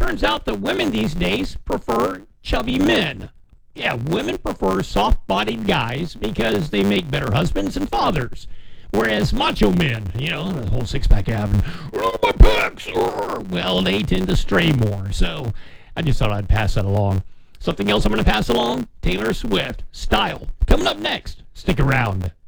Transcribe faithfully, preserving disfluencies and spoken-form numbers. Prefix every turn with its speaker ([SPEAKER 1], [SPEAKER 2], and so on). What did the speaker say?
[SPEAKER 1] turns out that women these days prefer chubby men. Yeah, women prefer soft-bodied guys because they make better husbands and fathers. Whereas macho men, you know, the whole six-pack ab, and, oh, my pecs, oh, well, they tend to stray more. So I just thought I'd pass that along. Something else I'm going to pass along? Taylor Swift, Style. Coming up next. Stick around.